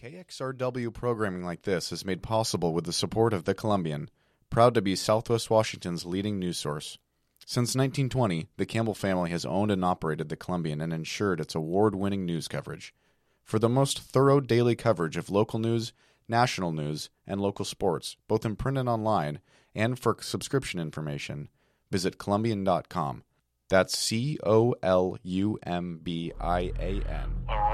KXRW programming like this is made possible with the support of The Columbian, proud to be Southwest Washington's leading news source. Since 1920, the Campbell family has owned and operated The Columbian and ensured its award-winning news coverage. For the most thorough daily coverage of local news, national news, and local sports, both in print and online, and for subscription information, visit Columbian.com. That's COLUMBIAN.